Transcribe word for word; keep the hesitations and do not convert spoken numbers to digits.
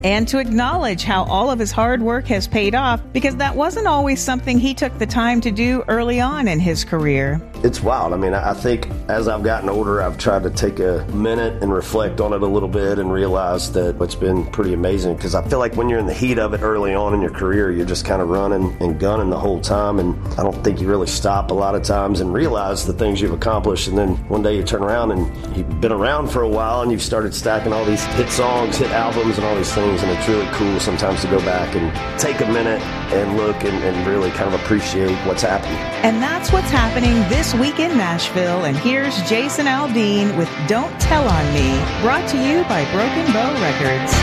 and to acknowledge how all of his hard work has paid off, because that wasn't always something he took the time to do early on in his career. It's wild. I mean, I think as I've gotten older, I've tried to take a minute and reflect on it a little bit and realize that it's been pretty amazing, because I feel like when you're in the heat of it early on in your career, you're just kind of running and gunning the whole time, and I don't think you really stop a lot of times and realize the things you've accomplished, and then one day you turn around and you've been around for a while and you've started stacking all these hit songs, hit albums, and all these things. And it's really cool sometimes to go back and take a minute and look and, and really kind of appreciate what's happening. And that's what's happening this week in Nashville. And here's Jason Aldean with Don't Tell on Me, brought to you by Broken Bow Records.